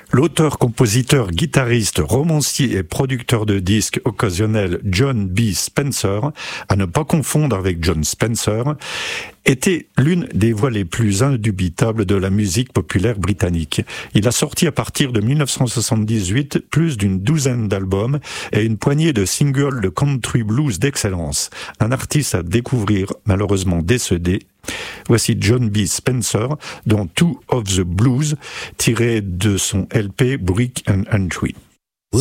L'auteur, compositeur, guitariste, romancier et producteur de disques occasionnel John B. Spencer, à ne pas confondre avec John Spencer, était l'une des voix les plus indubitables de la musique populaire britannique. Il a sorti à partir de 1978 plus d'une douzaine d'albums et une poignée de singles de country blues d'excellence. Un artiste à découvrir, malheureusement décédé. Voici John B. Spencer dans Two of the Blues, tiré de son LP Brick and Entry.